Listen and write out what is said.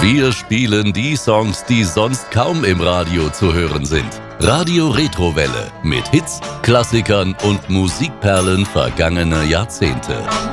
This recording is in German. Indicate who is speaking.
Speaker 1: Wir spielen die Songs, die sonst kaum im Radio zu hören sind. Radio Retrowelle mit Hits, Klassikern und Musikperlen vergangener Jahrzehnte.